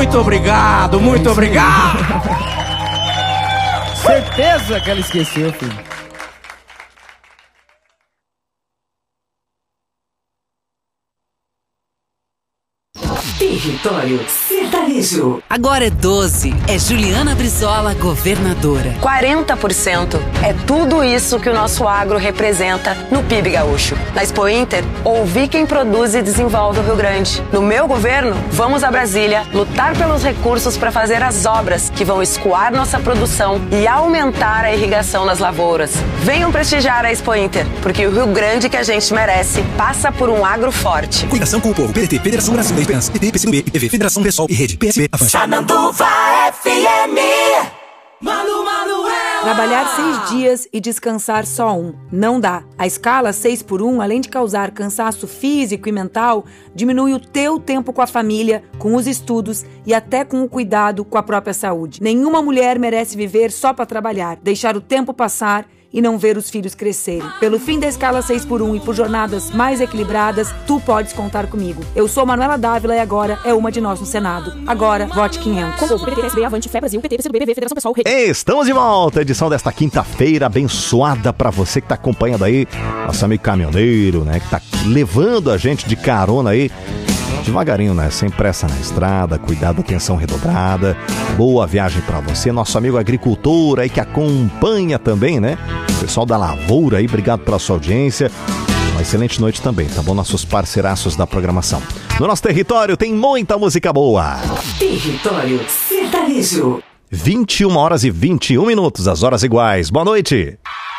Muito obrigado, muito obrigado. Certeza que ela esqueceu, filho. Território Sertanejo. Agora é 12. É Juliana Brizola, governadora. 40% é tudo isso que o nosso agro representa no PIB gaúcho. Na Expo Inter, ouvi quem produz e desenvolve o Rio Grande. No meu governo, vamos a Brasília lutar pelos recursos para fazer as obras que vão escoar nossa produção e aumentar a irrigação nas lavouras. Venham prestigiar a Expo Inter, porque o Rio Grande que a gente merece passa por um agro forte. Coligação com o povo. PDT, Federação Brasileira de Esperança, PT, PCdoB, IPV, Federação Pessoal e Rede, PSB, Avança. Xananduva FM. Trabalhar 6 dias e descansar só 1. Não dá. A escala 6x1, além de causar cansaço físico e mental, diminui o teu tempo com a família, com os estudos e até com o cuidado com a própria saúde. Nenhuma mulher merece viver só para trabalhar, deixar o tempo passar e não ver os filhos crescerem. Pelo fim da escala 6x1 e por jornadas mais equilibradas, tu podes contar comigo. Eu sou Manuela Dávila e agora é uma de nós no Senado. Agora, vote 500. Com o PT, PSB, Avante, Fé Brasil, PT, PCdoB, PV, Federação Pessoal, Rede. Estamos de volta, edição desta quinta-feira abençoada pra você que tá acompanhando aí, nosso amigo caminhoneiro, né, que tá levando a gente de carona aí, devagarinho, né, sem pressa na estrada, cuidado, atenção redobrada, boa viagem pra você, nosso amigo agricultor aí que acompanha também, né, pessoal da lavoura aí, obrigado pela sua audiência, uma excelente noite também, tá bom, nossos parceiraços da programação. No nosso território tem muita música boa. Território Sertanejo. 21h21, as horas iguais, boa noite.